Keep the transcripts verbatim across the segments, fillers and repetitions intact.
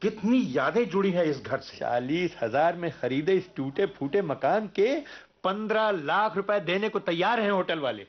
कितनी यादें जुड़ी हैं इस घर से। चालीस हजार में खरीदे इस टूटे फूटे मकान के पंद्रह लाख रुपए देने को तैयार हैं होटल वाले।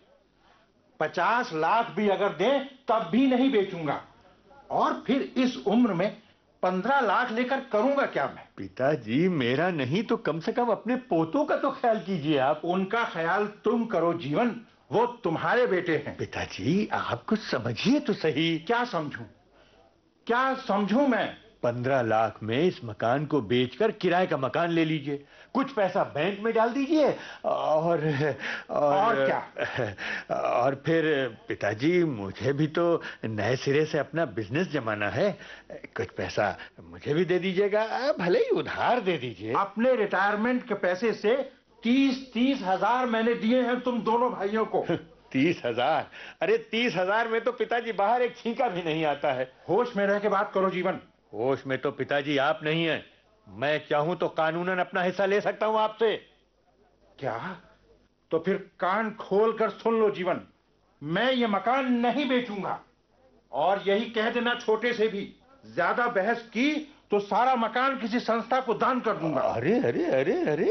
पचास लाख भी अगर दें तब भी नहीं बेचूंगा। और फिर इस उम्र में पंद्रह लाख लेकर करूंगा क्या मैं? पिताजी, मेरा नहीं तो कम से कम अपने पोतों का तो ख्याल कीजिए आप। उनका ख्याल तुम करो जीवन, वो तुम्हारे बेटे हैं। पिताजी, आप कुछ समझिए तो सही। क्या समझूं? क्या समझूं मैं? पंद्रह लाख में इस मकान को बेचकर किराए का मकान ले लीजिए, कुछ पैसा बैंक में डाल दीजिए और और, और क्या? और फिर पिताजी, मुझे भी तो नए सिरे से अपना बिजनेस जमाना है। कुछ पैसा मुझे भी दे दीजिएगा, भले ही उधार दे दीजिए। अपने रिटायरमेंट के पैसे से तीस तीस हजार मैंने दिए हैं तुम दोनों भाइयों को। तीस हजार? अरे तीस हजार में तो पिताजी बाहर एक छींका भी नहीं आता है। होश में रह के बात करो जीवन। होश में तो पिताजी आप नहीं हैं। मैं चाहूं तो कानूनन अपना हिस्सा ले सकता हूं आपसे। क्या? तो फिर कान खोल कर सुन लो जीवन, मैं ये मकान नहीं बेचूंगा। और यही कह देना छोटे से भी, ज्यादा बहस की तो सारा मकान किसी संस्था को दान कर दूंगा। अरे अरे अरे अरे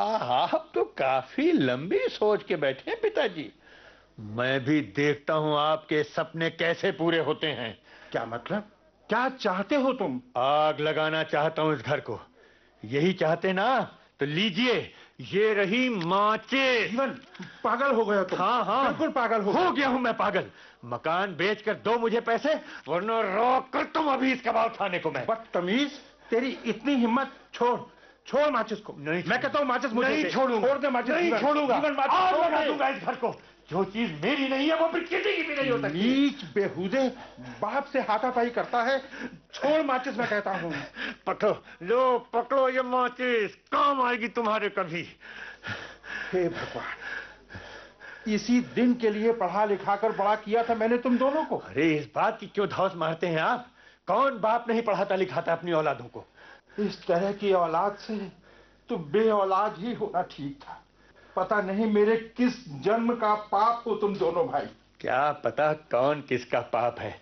आप तो काफी लंबी सोच के बैठे हैं पिताजी। मैं भी देखता हूं आपके सपने कैसे पूरे होते हैं। क्या मतलब? क्या चाहते हो तुम? आग लगाना चाहता हूं इस घर को। यही चाहते ना? तो लीजिए, ये रही माचिस। जीवन, पागल हो गया तुम। हाँ हाँ, बिल्कुल पागल हो, हो गया हूं मैं पागल। मकान बेचकर दो मुझे पैसे, वरना रोक कर तुम अभी इसका बाल उठाने को। मैं बदतमीज, तेरी इतनी हिम्मत। छोड़ छोड़ माचिस को। नहीं, मैं कहता हूँ माचिस मुझे नहीं छोड़ूंगा। छोड़ दे माचिस। नहीं छोड़ूंगा। आग लगा दूंगा इस घर को। जो चीज मेरी नहीं है वो फिर किसी की भी नहीं हो सकती। नीच बेहुदे, बाप से हाथापाई करता है। छोड़ माचिस, मैं कहता हूँ। पकड़ो, लो पकड़ो ये माचिस, काम आएगी तुम्हारे कभी। हे भगवान, इसी दिन के लिए पढ़ा लिखा कर बड़ा किया था मैंने तुम दोनों को। अरे इस बात की क्यों धौंस मारते हैं आप? कौन बाप नहीं पढ़ाता लिखाता अपनी औलादों को? इस तरह की औलाद से तो बे औलाद ही होना ठीक था। पता नहीं मेरे किस जन्म का पाप हो तुम दोनों भाई। क्या पता कौन किसका पाप है।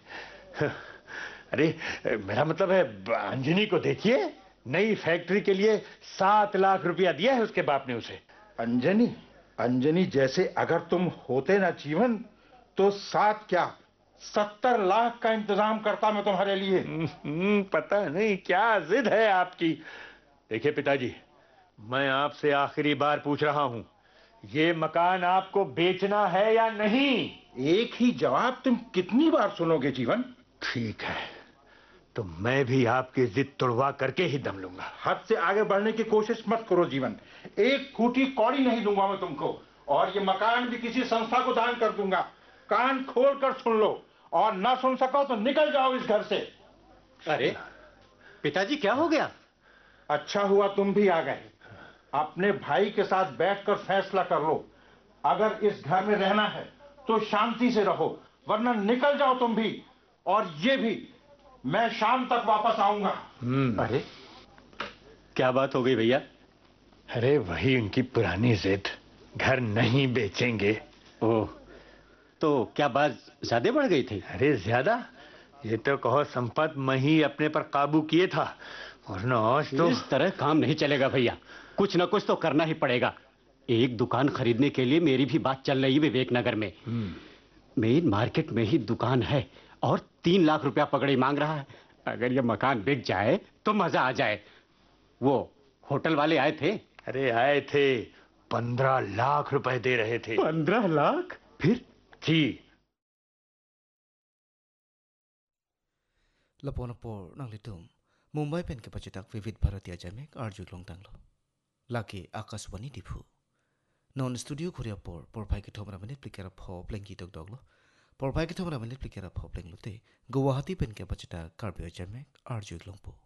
अरे मेरा मतलब है, अंजनी को देखिए, नई फैक्ट्री के लिए सात लाख रुपया दिया है उसके बाप ने उसे। अंजनी? अंजनी जैसे अगर तुम होते ना जीवन, तो सात क्या सत्तर लाख का इंतजाम करता मैं तुम्हारे लिए। पता नहीं क्या जिद है आपकी। देखिए पिताजी, मैं आपसे आखिरी बार पूछ रहा हूं, ये मकान आपको बेचना है या नहीं? एक ही जवाब तुम कितनी बार सुनोगे जीवन? ठीक है, तो मैं भी आपकी जिद तोड़वा करके ही दम लूंगा। हद से आगे बढ़ने की कोशिश मत करो जीवन। एक फूटी कौड़ी नहीं दूंगा मैं तुमको, और ये मकान भी किसी संस्था को दान कर दूंगा। कान खोल कर सुन लो, और ना सुन सको तो निकल जाओ इस घर से। अरे पिताजी, क्या हो गया? अच्छा हुआ तुम भी आ गए। अपने भाई के साथ बैठकर फैसला कर लो। अगर इस घर में रहना है तो शांति से रहो, वरना निकल जाओ तुम भी। और ये भी, मैं शाम तक वापस आऊंगा। अरे क्या बात हो गई भैया? अरे वही उनकी पुरानी जिद, घर नहीं बेचेंगे। ओह, तो क्या बात ज्यादा बढ़ गई थी? अरे ज्यादा? ये तो कहो संपत मैं ही अपने पर काबू किए था, वरना आज तो। इस तरह काम नहीं चलेगा भैया, कुछ ना कुछ तो करना ही पड़ेगा। एक दुकान खरीदने के लिए मेरी भी बात चल रही है विवेक नगर में। मेन मार्केट में ही दुकान है और तीन लाख रुपया पकड़े मांग रहा है। अगर ये मकान बिक जाए तो मजा आ जाए। वो होटल वाले आए थे। अरे आए थे, पंद्रह लाख रुपए दे रहे थे। पंद्रह लाख? फिर? जी। लपोनपो नंगलितुम मुंबई पेन के पचिताक विविध भारतीय जमेक आरजू लोंगतांगलो लाकी आकाशवाणी दिफु नॉन स्टूडियो खुरियापोर पोरफाई के थोमरा मिनिट प्लिकेरा फो प्लेंगी तक डगलो पोरफाई के थोमरा मिनिट प्लिकेरा फो प्लेंगलुते गुवाहाटी पेन के पचिताक कार्बियो जमेक आरजू लोंगपो।